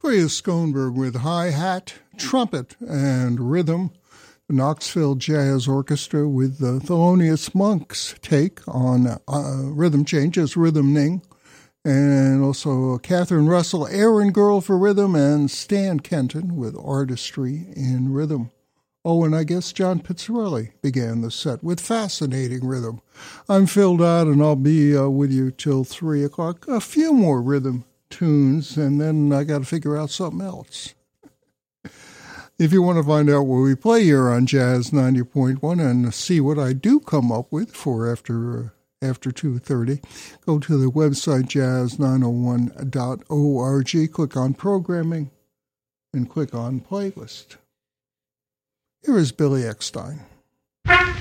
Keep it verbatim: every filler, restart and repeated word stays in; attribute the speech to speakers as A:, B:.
A: Gloria Schoenberg with hi-hat, trumpet, and rhythm. The Knoxville Jazz Orchestra with the Thelonious Monk's take on uh, rhythm changes, rhythming. And also Catherine Russell, Aaron Girl for rhythm, and Stan Kenton with artistry in rhythm. Oh, and I guess John Pizzarelli began the set with fascinating rhythm. I'm Phil Dodd, and I'll be uh, with you till three o'clock. A few more rhythm tunes, and then I got to figure out something else. If you want to find out what we play here on Jazz ninety point one and see what I do come up with for after... Uh, after two thirty, go to the website jazz nine oh one dot org, click on Programming, and click on Playlist. Here is Billy Eckstine.